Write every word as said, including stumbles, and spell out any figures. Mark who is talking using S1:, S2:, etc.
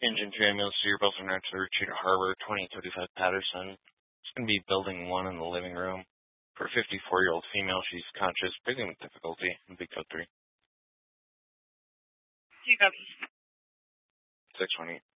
S1: Engine two ambulance to your Belton Ranch to Retreat Harbor, twenty thirty-five Patterson. It's going to be building one in the living room. For a fifty-four-year-old female, she's conscious, breathing with difficulty. Big code three.
S2: Two copies.
S1: six twenty.